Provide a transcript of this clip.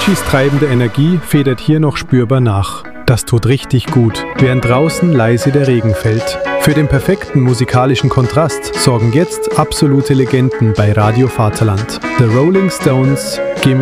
Aviciis treibende Energie federt hier noch spürbar nach. Das tut richtig gut, während draußen leise der Regen fällt. Für den perfekten musikalischen Kontrast sorgen jetzt absolute Legenden bei Radio Vaterland. The Rolling Stones,